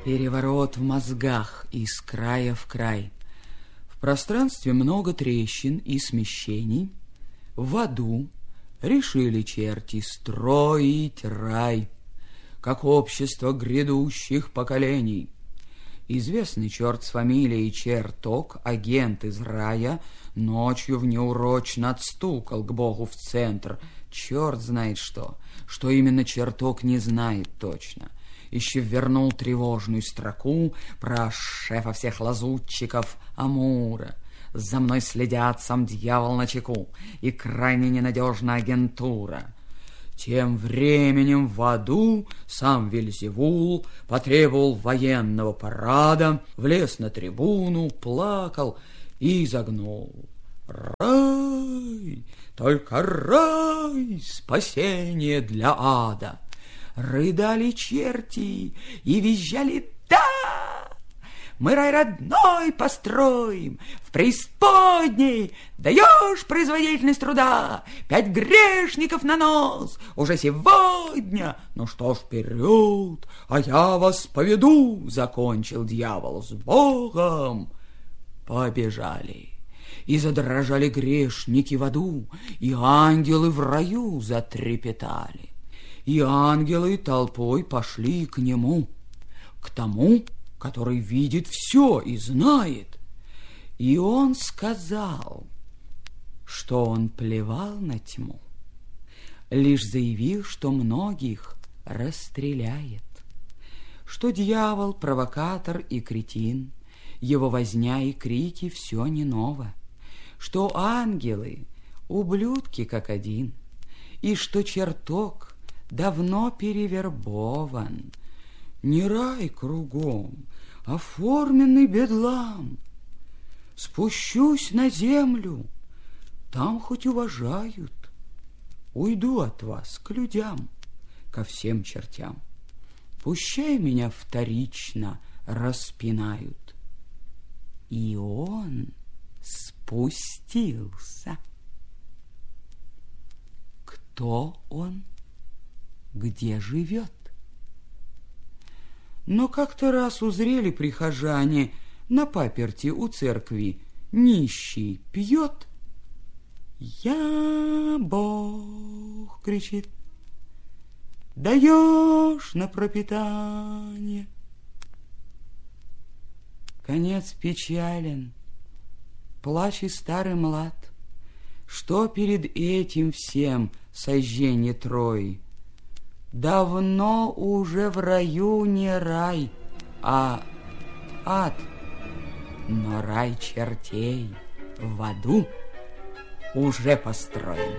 Переворот в мозгах из края в край. В пространстве много трещин и смещений. В аду решили черти строить рай, как общество грядущих поколений. Известный черт с фамилией Черток, агент из рая, ночью внеурочно отстукал к Богу в центр. Черт знает что именно Черток не знает точно. Еще вернул тревожную строку про шефа всех лазутчиков Амура. За мной следят, сам дьявол начеку, и крайне ненадежна агентура. Тем временем в аду сам Вельзевул потребовал военного парада, влез на трибуну, плакал и загнул. Рай, только рай, спасение для ада. Рыдали черти и визжали «Да! Мы рай родной построим, в преисподней даешь производительность труда, 5 грешников на нос уже сегодня. Ну что ж, вперед, а я вас поведу», — закончил дьявол. «С Богом!» Побежали. И задрожали грешники в аду, и ангелы в раю затрепетали. И ангелы толпой пошли к нему, к тому, который видит все и знает. И он сказал, что он плевал на тьму, лишь заявил, что многих расстреляет, что дьявол провокатор и кретин, его возня и крики все не ново, что ангелы ублюдки как один, и что черток давно перевербован. Не рай кругом, а форменный бедлам. Спущусь на землю, там хоть уважают. Уйду от вас к людям, ко всем чертям. Пущай меня вторично распинают. И он спустился. Кто он? Где живет? Но как-то раз узрели прихожане на паперти у церкви: нищий пьет. «Я Бог!» — кричит. «Даешь на пропитание!» Конец печален, плач и старый млад. Что перед этим всем сожжение Трои? Давно уже в раю не рай, а ад. Но рай чертей в аду уже построен.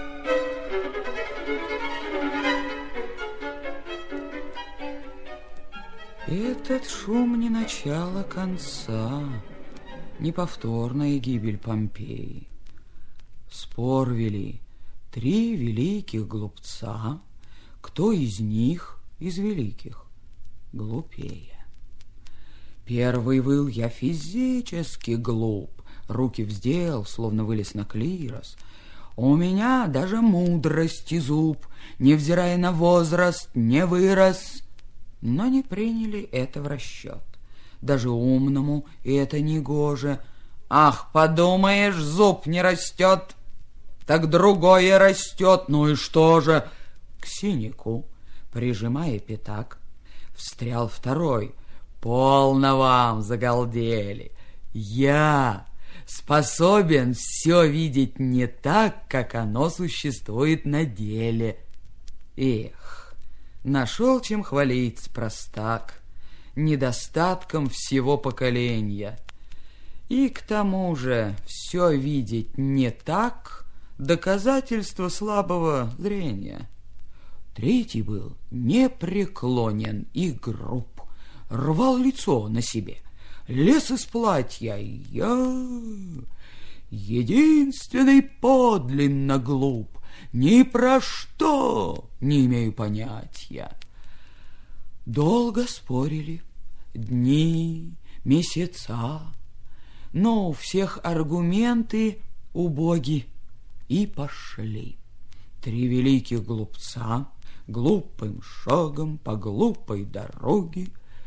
Этот шум не начало конца, не повторная гибель Помпеи. Спор вели 3 великих глупца, кто из них, из великих, глупее. Первый выл: «Я физически глуп», руки вздел, словно вылез на клирос. «У меня даже мудрости зуб, невзирая на возраст, не вырос». Но не приняли это в расчет. Даже умному это негоже. «Ах, подумаешь, зуб не растет, так другое растет. Ну и что же?» К синяку, прижимая пятак, встрял второй: «Полно вам, загалдели! Я способен все видеть не так, как оно существует на деле». Эх, нашел чем хвалить простак, недостатком всего поколения. И к тому же все видеть не так — доказательство слабого зрения. Третий был непреклонен и груб, рвал лицо на себе, лез из платья. «Я единственный подлинно глуп, ни про что не имею понятия». Долго спорили, дни, месяца, но у всех аргументы убоги, и пошли 3 великих глупца глупым шагом по глупой дороге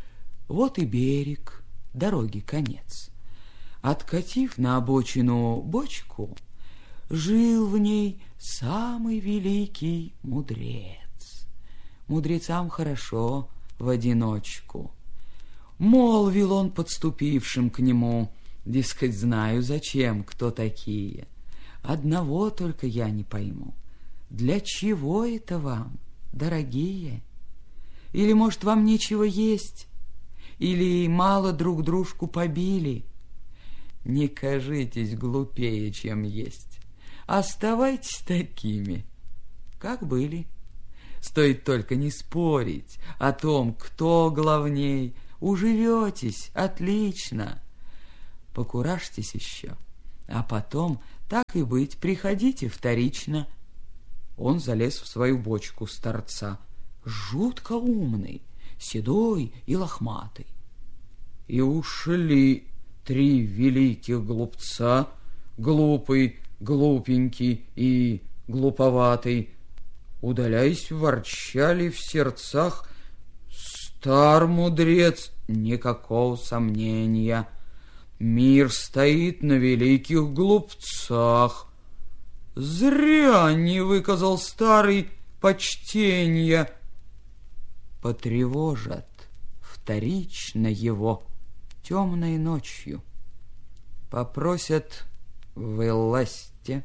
Вот и берег, дороги конец. Откатив на обочину бочку, жил в ней самый великий мудрец. Мудрецам хорошо в одиночку. Молвил он подступившим к нему: дескать, знаю, зачем, кто такие. Одного только я не пойму: для чего это вам, дорогие? Или, может, вам нечего есть? Или мало друг дружку побили? Не кажитесь глупее, чем есть. Оставайтесь такими, как были. Стоит только не спорить о том, кто главней. Уживетесь отлично. Покуражьтесь еще, а потом, так и быть, приходите вторично. Он залез в свою бочку старца, жутко умный, седой и лохматый. И ушли три великих глупца, глупый, глупенький и глуповатый. Удаляясь, ворчали в сердцах: стар мудрец, никакого сомнения, мир стоит на великих глупцах. Зря не выказал старый почтения. Потревожат вторично его темной ночью, попросят власти.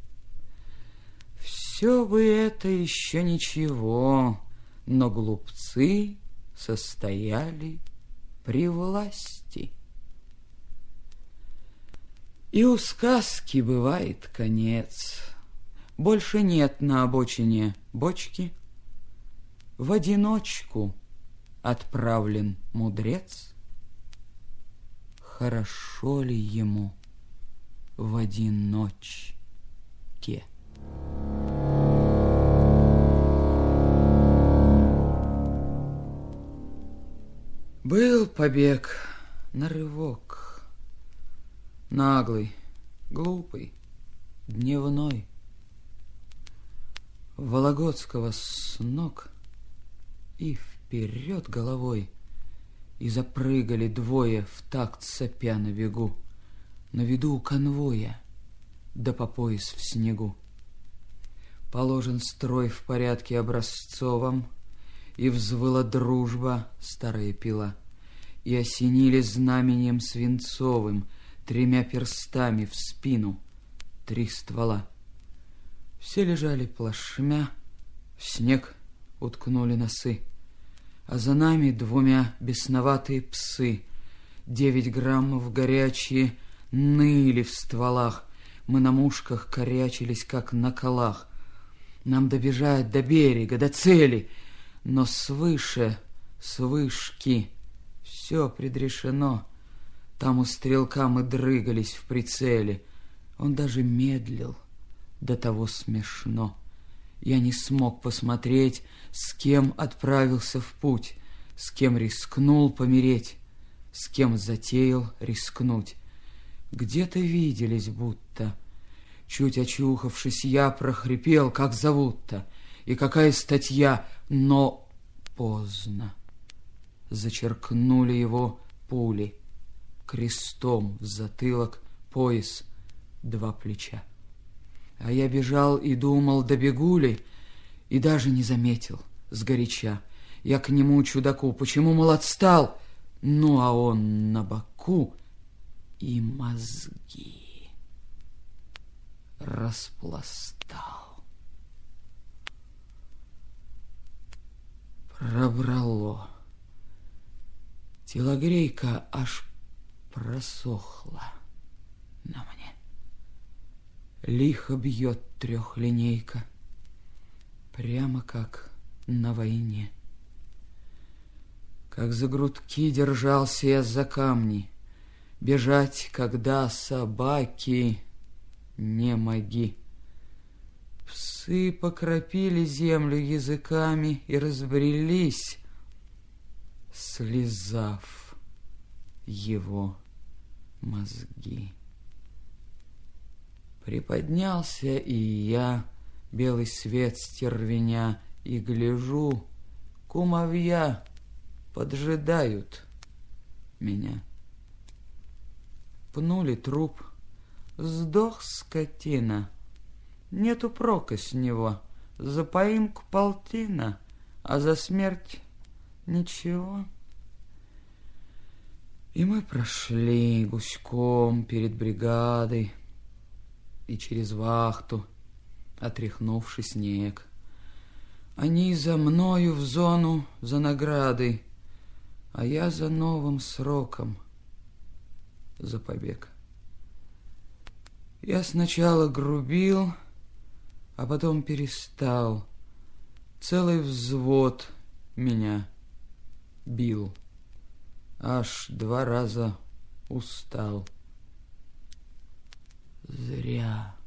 Все бы это еще ничего, но глупцы состояли при власти. И у сказки бывает конец. Больше нет на обочине бочки. В одиночку отправлен мудрец. Хорошо ли ему в одиночке? Был побег на рывок, наглый, глупый, дневной. Вологодского с ног и вперед головой, и запрыгали двое в такт сопя на бегу, на виду у конвоя, да по пояс в снегу. Положен строй в порядке образцовом, и взвыла дружба старая пила, и осенили знаменем свинцовым тремя перстами в спину 3 ствола. Все лежали плашмя, в снег уткнули носы, а за нами 2 бесноватые псы. 9 граммов горячие ныли в стволах, мы на мушках корячились, как на колах. Нам добежать до берега, до цели, но свыше, с вышки, все предрешено. Там у стрелка мы дрыгались в прицеле. Он даже медлил, до того смешно. Я не смог посмотреть, с кем отправился в путь, с кем рискнул помереть, с кем затеял рискнуть. Где-то виделись будто. Чуть очухавшись, я прохрипел, как зовут-то и какая статья, но поздно. Зачеркнули его пули, крестом в затылок, пояс, 2 плеча. А я бежал и думал, добегу ли, и даже не заметил сгоряча. Я к нему, чудаку, почему, мол, отстал? Ну, а он на боку и мозги распластал. Пробрало. Телогрейка аж просохла на мне. Лихо бьет 3-линейка, прямо как на войне. Как за грудки держался я за камни, бежать, когда собаки не моги. Псы покропили землю языками и разбрелись, слезав его мозги. Приподнялся и я, белый свет стервеня, и гляжу, кумовья поджидают меня. Пнули труп, сдох скотина. Нету прока с него, за поимку полтина, а за смерть ничего. И мы прошли гуськом перед бригадой и через вахту, отряхнувший снег. Они за мною в зону за наградой, а я за новым сроком, за побег. Я сначала грубил, а потом перестал. Целый взвод меня бил. Аж 2 раза устал. Зря.